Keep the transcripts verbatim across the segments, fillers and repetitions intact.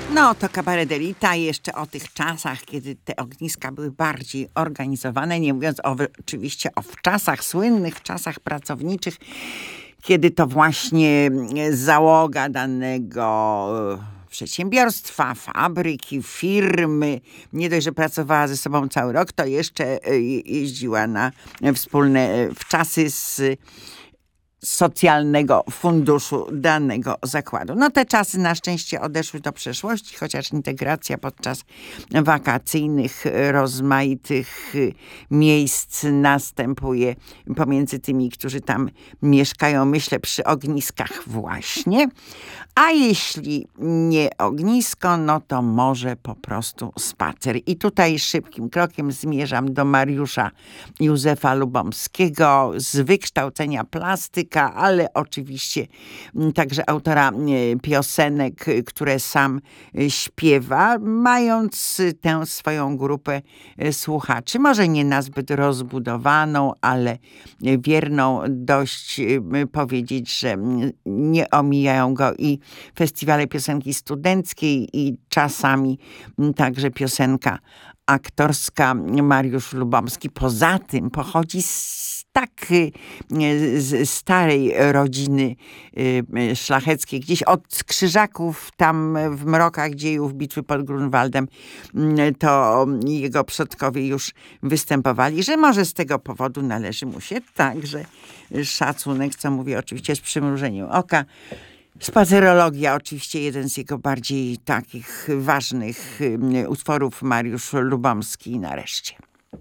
No to Cabaret Delita jeszcze o tych czasach, kiedy te ogniska były bardziej organizowane, nie mówiąc o, oczywiście o wczasach, słynnych czasach pracowniczych, kiedy to właśnie załoga danego przedsiębiorstwa, fabryki, firmy, nie dość, że pracowała ze sobą cały rok, to jeszcze jeździła na wspólne wczasy z socjalnego funduszu danego zakładu. No te czasy na szczęście odeszły do przeszłości, chociaż integracja podczas wakacyjnych rozmaitych miejsc następuje pomiędzy tymi, którzy tam mieszkają, myślę, przy ogniskach właśnie. A jeśli nie ognisko, no to może po prostu spacer. I tutaj szybkim krokiem zmierzam do Mariusza Józefa Lubomskiego z wykształcenia plastyka, ale oczywiście także autora piosenek, które sam śpiewa, mając tę swoją grupę słuchaczy, może nie nazbyt rozbudowaną, ale wierną, dość powiedzieć, że nie omijają go i festiwale piosenki studenckiej i czasami także piosenka aktorska. Mariusz Lubomski poza tym pochodzi z tak z starej rodziny szlacheckiej, gdzieś od Krzyżaków, tam w mrokach dziejów bitwy pod Grunwaldem, to jego przodkowie już występowali, że może z tego powodu należy mu się także szacunek, co mówię oczywiście z przymrużeniem oka. Spacerologia, oczywiście jeden z jego bardziej takich ważnych utworów, Mariusz Lubomski nareszcie.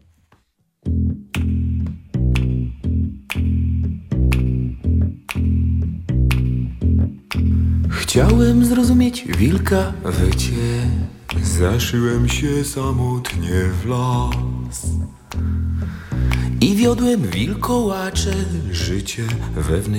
Chciałem zrozumieć wilka wycie, zaszyłem się samotnie w las i wiodłem wilkołacze życie wewnętrzne.